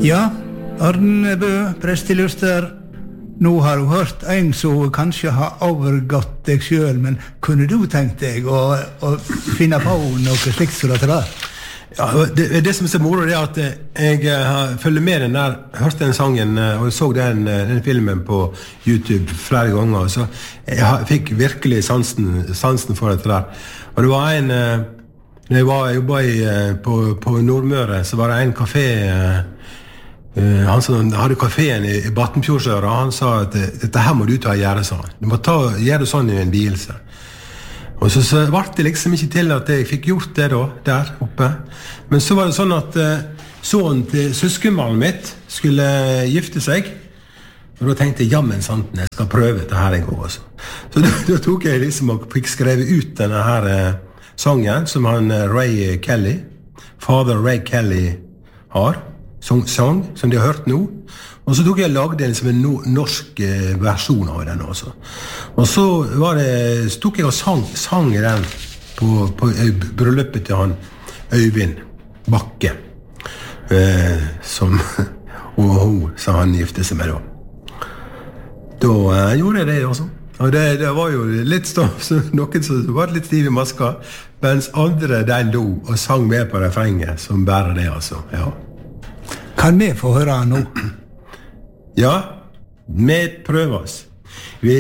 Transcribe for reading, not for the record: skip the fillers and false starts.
Ja, Arnebø, presteluster. Nå har du hørt en som kanskje har overgått deg selv, men kunne du tenkt deg å finne på noe slikt som det der? Ja, det som er så moro er at jeg følger med den der, hørte den sangen og så den filmen på YouTube flere ganger, så jeg fikk virkelig sansen for det der. Og det var når jeg jobbet på Nordmøre, så var det en kafé, han som hadde kaféen i Battenfjordsøra, han sa at dette her må du ta og gjøre sånn. Du må gjøre det sånn i en vielse. Og så var det liksom ikke til at jeg fikk gjort det da, der oppe. Men så var det sånn at sønnen til søskenbarnet mitt skulle gifte seg. Og da tenkte jeg, jammen santen, jeg skal prøve dette her en gang også. Så da tok jeg liksom og fikk skrevet ut denne her sangen som han Ray Kelly, Father Ray Kelly har. Sang, som de har hørt nå. Og så tok jeg og lagde en norsk versjon av den også. Og så tok jeg og sang den på bryllupet til han Øyvind Bakke, og hun som han gifte seg med da. Da gjorde jeg det også. Og det var jo litt noen som var litt stiv i maska, mens andre de lo og sang med på refrenget, som bærer det altså, ja. Kan vi få høre nå? Ja, vi prøver oss.